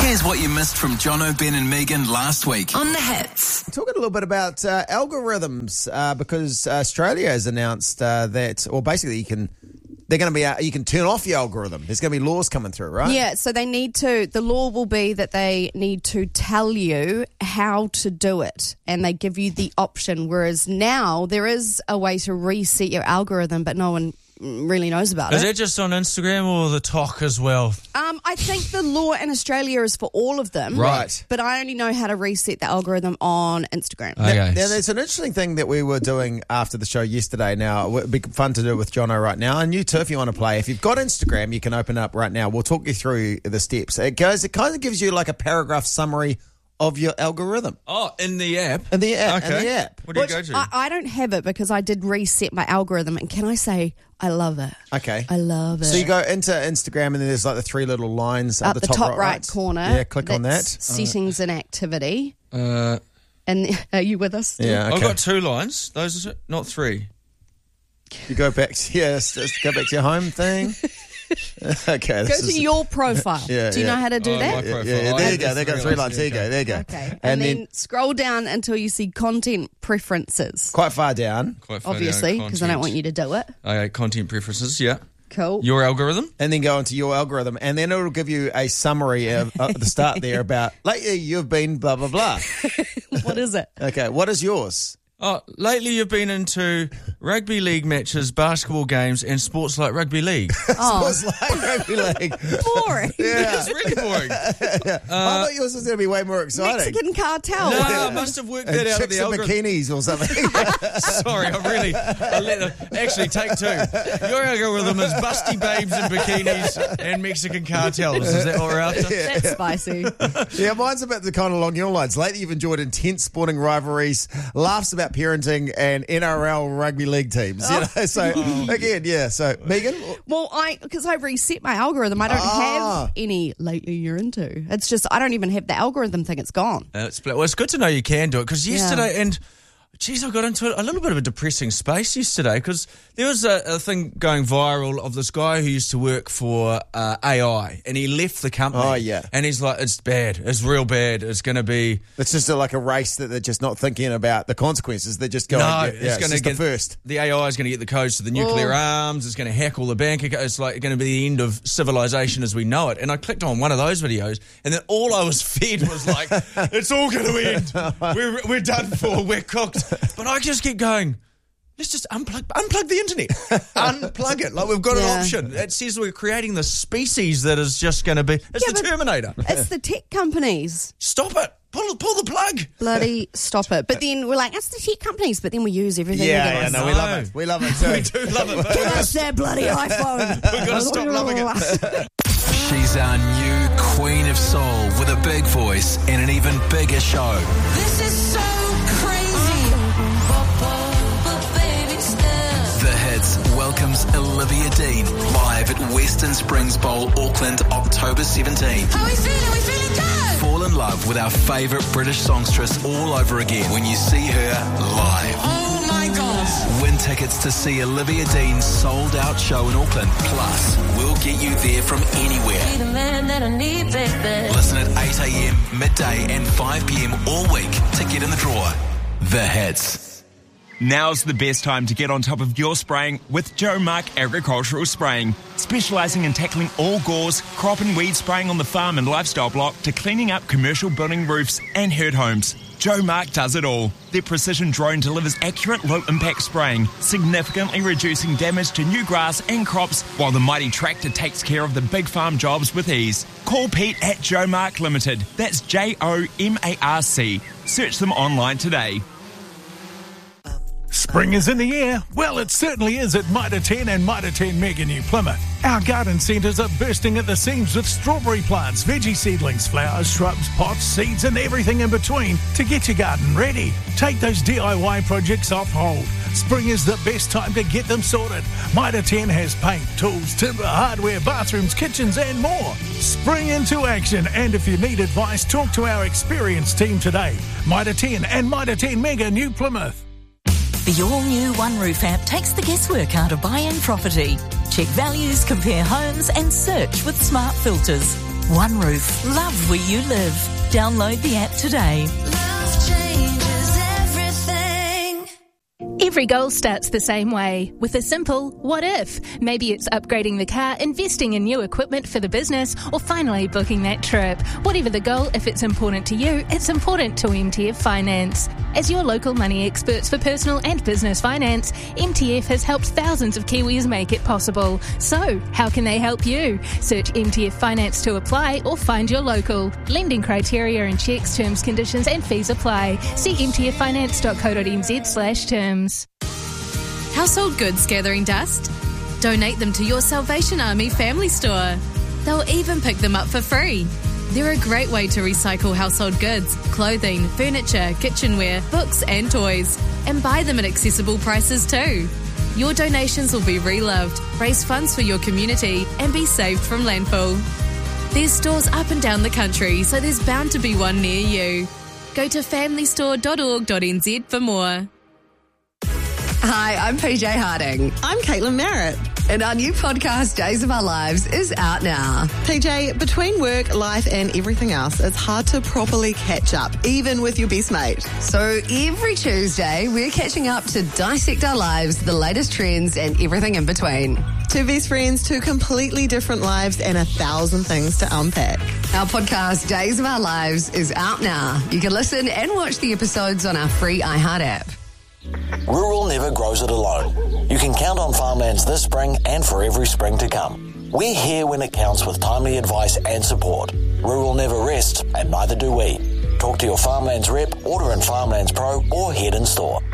Here's what you missed from Jono, Ben and Megan last week. On the hits. Talking a little bit about algorithms because Australia has announced that, or basically you can turn off your algorithm. There's going to be laws coming through, right? Yeah, so the law will be that they need to tell you how to do it and they give you the option, whereas now there is a way to reset your algorithm, but no one really knows about it. Is it just on Instagram or the TikTok as well? I think the law in Australia is for all of them. Right. But I only know how to reset the algorithm on Instagram. Okay. Now, there's an interesting thing that we were doing after the show yesterday. Now, it would be fun to do with Jono right now. And you too, if you want to play. If you've got Instagram, you can open up right now. We'll talk you through the steps. It kind of gives you like a paragraph summary of your algorithm. Oh, in the app? In the app. Okay. In the app. What do you go to? I don't have it because I did reset my algorithm, and can I say I love it? Okay. I love it. So you go into Instagram and then there's like the three little lines at at the top right corner. Yeah, click on that. Settings and activity. And are you with us? Yeah, okay. I've got 2 lines. Those are not 3. You go back to, go back to your home thing. Okay. Go to your profile. Do you know how to do that? my profile. There you go. There you go. 3 lines. There you go. There you go. Okay. And then scroll down until you see content preferences. Quite far down. Quite far Obviously, down, because I don't want you to do it. Okay, content preferences, yeah. Cool. Your algorithm? And then go into your algorithm, and then it'll give you a summary at the start there about, lately you've been blah, blah, blah. What is it? Okay, what is yours? Oh, lately you've been into rugby league matches, basketball games, and sports like rugby league. Sports like rugby league. Boring. Yeah. It's really boring. I thought yours was going to be way more exciting. Mexican cartel. No, I must have worked that out of Chicks the in algorithm. bikinis or something. Sorry, actually, take 2. Your algorithm is busty babes in bikinis and Mexican cartels. Is that what we're after? That's spicy. Yeah, mine's about the kind of along your lines. Lately, you've enjoyed intense sporting rivalries, laughs about parenting, and NRL rugby league teams. You know, so again, yeah. So Megan, Well, because I reset my algorithm, I don't have any lately you're into. It's just I don't even have the algorithm thing. It's gone. It's good to know you can do it because yesterday and. Geez, I got into a little bit of a depressing space yesterday because there was a thing going viral of this guy who used to work for AI and he left the company. Oh, yeah. And he's like, it's bad. It's real bad. It's going to be... it's just like a race that they're just not thinking about the consequences. They're just going, it's going to get the first. The AI is going to get the codes to the nuclear arms. It's going to hack all the bank accounts. It's like going to be the end of civilization as we know it. And I clicked on one of those videos and then all I was fed was like, it's all going to end. We're done for. We're cooked. But I just keep going, let's just unplug the internet. Unplug it. Like we've got an option. It says we're creating the species that is just going to be... It's the Terminator. It's the tech companies. Stop it. Pull the plug. Bloody stop it. But then we're like, it's the tech companies, but then we use everything. Yeah, no, we love it. We love it too. We do love it. Give us that bloody iPhone. We've got to stop loving it. She's our new Queen of Soul with a big voice and an even bigger show. This is so crazy. The Hits welcomes Olivia Dean live at Western Springs Bowl, Auckland, October 17th. How are we feeling? We feeling good? Fall in love with our favourite British songstress all over again when you see her live. Oh my God. Win tickets to see Olivia Dean's sold-out show in Auckland. Plus, we'll get you there from anywhere. Be the man that I need, baby. Listen at 8 a.m, midday and 5 p.m. all week to get in the draw. The Hits. Now's the best time to get on top of your spraying with Joe Mark Agricultural Spraying. Specialising in tackling all gauze, crop and weed spraying on the farm and lifestyle block to cleaning up commercial building roofs and herd homes. Joe Mark does it all. Their precision drone delivers accurate low-impact spraying, significantly reducing damage to new grass and crops, while the mighty tractor takes care of the big farm jobs with ease. Call Pete at Joe Mark Limited. That's JOMARC. Search them online today. Spring is in the air. Well, it certainly is at Mitre 10 and Mitre 10 Mega New Plymouth. Our garden centres are bursting at the seams with strawberry plants, veggie seedlings, flowers, shrubs, pots, seeds and everything in between to get your garden ready. Take those DIY projects off hold. Spring is the best time to get them sorted. Mitre 10 has paint, tools, timber, hardware, bathrooms, kitchens and more. Spring into action, and if you need advice, talk to our experienced team today. Mitre 10 and Mitre 10 Mega New Plymouth. The all-new One Roof app takes the guesswork out of buying property. Check values, compare homes and search with smart filters. One Roof. Love where you live. Download the app today. Love changes everything. Every goal starts the same way, with a simple what if. Maybe it's upgrading the car, investing in new equipment for the business, or finally booking that trip. Whatever the goal, if it's important to you, it's important to MTF Finance. As your local money experts for personal and business finance, MTF has helped thousands of Kiwis make it possible. So, how can they help you? Search MTF Finance to apply or find your local. Lending criteria and checks, terms, conditions and fees apply. See mtffinance.co.nz/terms. Household goods gathering dust? Donate them to your Salvation Army family store. They'll even pick them up for free. They're a great way to recycle household goods, clothing, furniture, kitchenware, books and toys, and buy them at accessible prices too. Your donations will be reloved, raise funds for your community, and be saved from landfill. There's stores up and down the country, so there's bound to be one near you. Go to familystore.org.nz for more. Hi, I'm PJ Harding. I'm Caitlin Merritt. And our new podcast, Days of Our Lives, is out now. PJ, between work, life and everything else, it's hard to properly catch up, even with your best mate. So every Tuesday, we're catching up to dissect our lives, the latest trends and everything in between. Two best friends, two completely different lives and 1,000 things to unpack. Our podcast, Days of Our Lives, is out now. You can listen and watch the episodes on our free iHeart app. Rural never grows it alone. You can count on Farmlands this spring and for every spring to come. We're here when it counts with timely advice and support. Rural never rests, and neither do we. Talk to your Farmlands rep, order in Farmlands Pro, or head in store.